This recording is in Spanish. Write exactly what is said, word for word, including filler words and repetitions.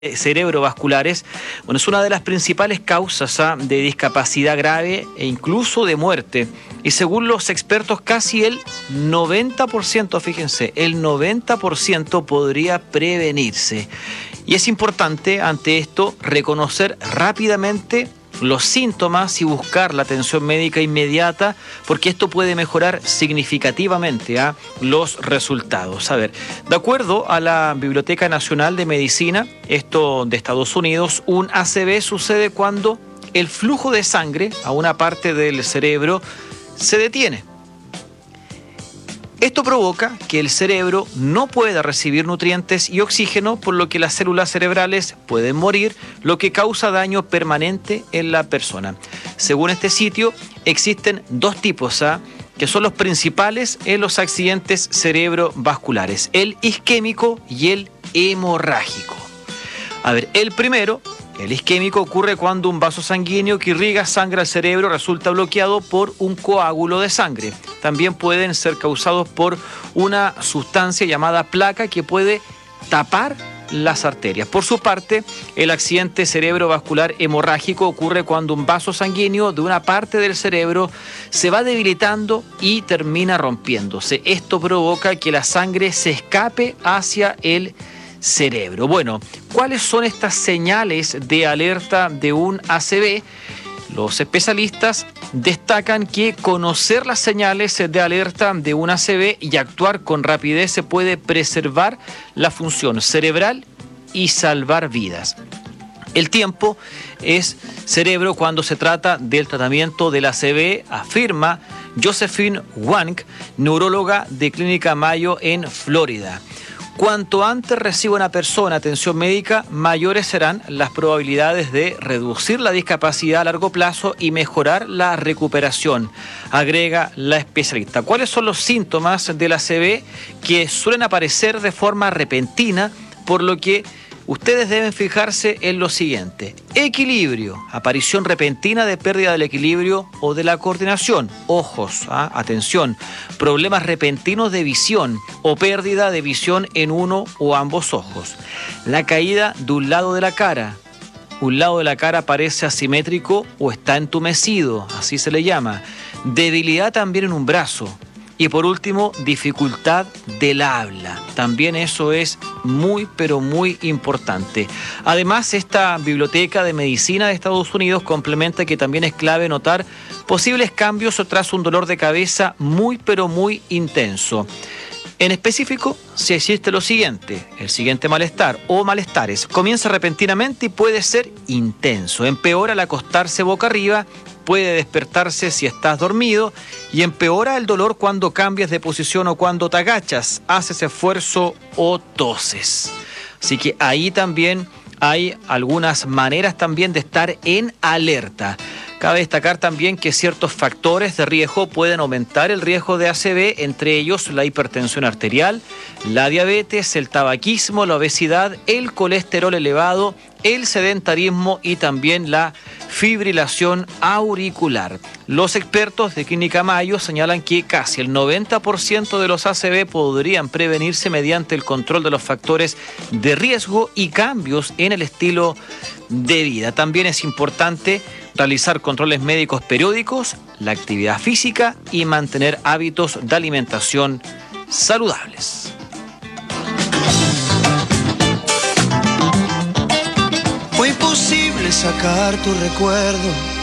cerebrovasculares, bueno, es una de las principales causas ¿ah? de discapacidad grave e incluso de muerte. Y según los expertos, casi el noventa por ciento, fíjense, el noventa por ciento podría prevenirse. Y es importante ante esto reconocer rápidamente los síntomas y buscar la atención médica inmediata, porque esto puede mejorar significativamente ¿eh? los resultados. A ver, de acuerdo a la Biblioteca Nacional de Medicina, esto de Estados Unidos, un A C V sucede cuando el flujo de sangre a una parte del cerebro se detiene. Esto provoca que el cerebro no pueda recibir nutrientes y oxígeno, por lo que las células cerebrales pueden morir, lo que causa daño permanente en la persona. Según este sitio, existen dos tipos, ¿ah? que son los principales en los accidentes cerebrovasculares, el isquémico y el hemorrágico. A ver, el primero, el isquémico, ocurre cuando un vaso sanguíneo que irriga sangre al cerebro resulta bloqueado por un coágulo de sangre. También pueden ser causados por una sustancia llamada placa que puede tapar las arterias. Por su parte, el accidente cerebrovascular hemorrágico ocurre cuando un vaso sanguíneo de una parte del cerebro se va debilitando y termina rompiéndose. Esto provoca que la sangre se escape hacia el cerebro. Bueno, ¿cuáles son estas señales de alerta de un A C V? Los especialistas destacan que conocer las señales de alerta de un A C V y actuar con rapidez se puede preservar la función cerebral y salvar vidas. El tiempo es cerebro cuando se trata del tratamiento del A C V, afirma Josephine Wang, neuróloga de Clínica Mayo en Florida. Cuanto antes reciba una persona atención médica, mayores serán las probabilidades de reducir la discapacidad a largo plazo y mejorar la recuperación, agrega la especialista. ¿Cuáles son los síntomas del A C V? Que suelen aparecer de forma repentina, por lo que ustedes deben fijarse en lo siguiente: equilibrio, aparición repentina de pérdida del equilibrio o de la coordinación. Ojos, ¿ah? atención, problemas repentinos de visión o pérdida de visión en uno o ambos ojos. La caída de un lado de la cara. Un lado de la cara parece asimétrico o está entumecido, así se le llama. Debilidad también en un brazo. Y por último, dificultad del habla. También eso es muy, pero muy importante. Además, esta Biblioteca de Medicina de Estados Unidos complementa que también es clave notar posibles cambios tras un dolor de cabeza muy, pero muy intenso. En específico, si existe lo siguiente, el siguiente malestar o malestares, comienza repentinamente y puede ser intenso. Empeora al acostarse boca arriba, puede despertarse si estás dormido y empeora el dolor cuando cambias de posición o cuando te agachas, haces esfuerzo o toses. Así que ahí también hay algunas maneras también de estar en alerta. Cabe destacar también que ciertos factores de riesgo pueden aumentar el riesgo de A C V, entre ellos la hipertensión arterial, la diabetes, el tabaquismo, la obesidad, el colesterol elevado, el sedentarismo y también la fibrilación auricular. Los expertos de Clínica Mayo señalan que casi el noventa por ciento de los A C V podrían prevenirse mediante el control de los factores de riesgo y cambios en el estilo de vida. También es importante realizar controles médicos periódicos, la actividad física y mantener hábitos de alimentación saludables. Fue imposible sacar tu recuerdo